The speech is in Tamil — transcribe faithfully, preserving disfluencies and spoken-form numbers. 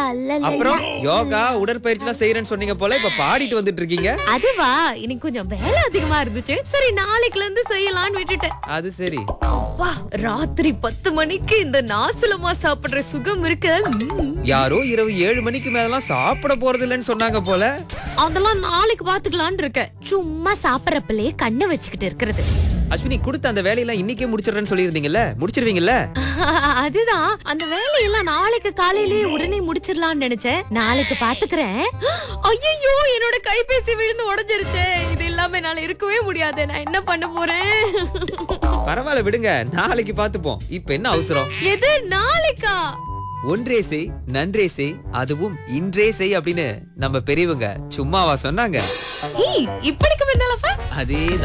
அப்புறம் யோகா உடற்பயிற்சி எல்லாம் செய்யறேன்னு சொன்னீங்க போல இப்ப பாடிட்டு வந்துட்டு இருக்கீங்க. அதுவா இன்னைக்கு கொஞ்சம் வேலை அதிகமா இருந்துச்சு. சரி நாளைக்குல இருந்து செய்யலாம்னு விட்டுட்டேன். அது சரி. அப்பா ராத்திரி பத்து மணிக்கு இந்த நாசலமா சாப்பிடுற சுகம் இருக்கு. ம்ம். யாரோ இரவு ஏழு மணிக்கு மேலாம் சாப்பிட போறது இல்லைன்னு சொன்னாங்க போல. அதெல்லாம் நாளைக்கு பாத்துக்கலாம்னு இருக்கேன். சும்மா சாப்பிடறப்பலே கண்ணை வச்சுக்கிட்டு இருக்கிறது. அஸ்வினி கொடுத்த அந்த வேலையெல்லாம் இன்னைக்கே முடிச்சிடுறேன்னு சொல்லியிருந்தீங்கல்ல, முடிச்சிருவீங்கல்ல? அதுதான் அந்த வேலையெல்லாம் நாளைக்கு காலையிலேயே உடனே முடிச்சிடலாம்னு நினைச்சேன். நாளைக்கு பாத்துக்கிறேன். ஐயோ என்னோட கைபேசி விழுந்து உடைஞ்சிருச்சு. இது இல்லாம என்னால இருக்கவே முடியாது. நான் என்ன பண்ண போறேன்? பரவாயில்ல விடுங்க, நாளைக்கு பாத்துப்போம். இப்ப என்ன அவசரம்? எது நாளைக்கா? ஒன்றே செய் நன்றே செய் அதுவும் இன்றே செய் அப்படின்னு நம்ம பெரியவங்க சும்மாவா சொன்னாங்க? ஏய் இப்படிக்கு முன்னாலப்பா அதேதான்.